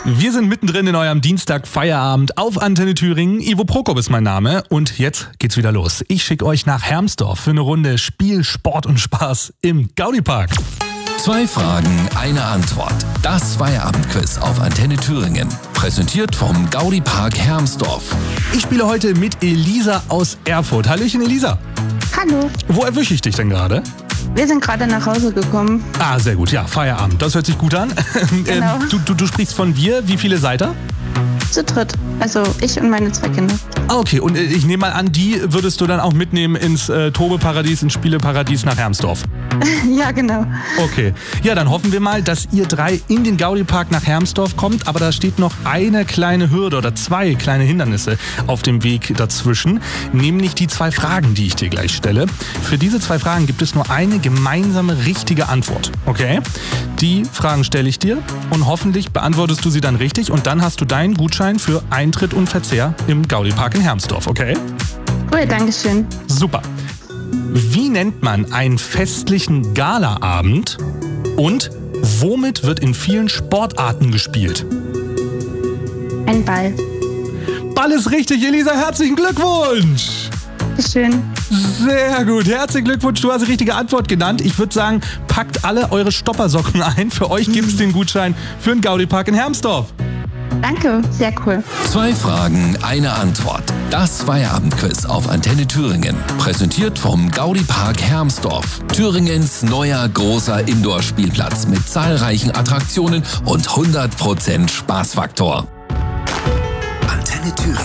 Wir sind mittendrin in eurem Dienstag-Feierabend auf Antenne Thüringen. Ivo Prokop ist mein Name und jetzt geht's wieder los. Ich schicke euch nach Hermsdorf für eine Runde Spiel, Sport und Spaß im Gaudi-Park. 2 Fragen, eine Antwort. Das Feierabendquiz auf Antenne Thüringen. Präsentiert vom Gaudi-Park Hermsdorf. Ich spiele heute mit Elisa aus Erfurt. Hallöchen, Elisa. Hallo, Wo erwische ich dich denn gerade? wir sind gerade nach Hause gekommen. Ah, sehr gut. Ja, Feierabend. Das hört sich gut an. Genau. Du sprichst von wir. Wie viele seid ihr? Zu dritt. Also ich und meine 2 Kinder. Ah, okay. Und ich nehme mal an, die würdest du dann auch mitnehmen ins Tobeparadies, ins Spieleparadies nach Hermsdorf. Ja, genau. Okay. Ja, dann hoffen wir mal, dass ihr 3 in den Gaudi-Park nach Hermsdorf kommt. Aber da steht noch eine kleine Hürde oder 2 kleine Hindernisse auf dem Weg dazwischen. Nämlich die 2 Fragen, die ich dir gleich stelle. Für diese 2 Fragen gibt es nur eine gemeinsame richtige Antwort. Okay? Die Fragen stelle ich dir und hoffentlich beantwortest du sie dann richtig. Und dann hast du deinen Gutschein für Eintritt und Verzehr im Gaudi-Park in Hermsdorf. Okay? Cool, Dankeschön. Super. Wie nennt man einen festlichen Galaabend und womit wird in vielen Sportarten gespielt? Ein Ball. Ball ist richtig, Elisa. Herzlichen Glückwunsch! Dankeschön. Sehr gut. Herzlichen Glückwunsch. Du hast die richtige Antwort genannt. Ich würde sagen, packt alle eure Stoppersocken ein. Für euch gibt es den Gutschein für den Gaudi-Park in Hermsdorf. Danke, sehr cool. 2 Fragen, eine Antwort. Das Feierabendquiz auf Antenne Thüringen. Präsentiert vom Gaudi-Park Hermsdorf. Thüringens neuer großer Indoor-Spielplatz mit zahlreichen Attraktionen und 100% Spaßfaktor. Antenne Thüringen.